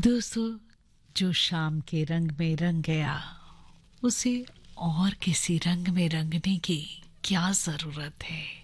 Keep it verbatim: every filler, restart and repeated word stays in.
दोस्तों, जो शाम के रंग में रंग गया, उसे और किसी रंग में रंगने की क्या जरूरत है।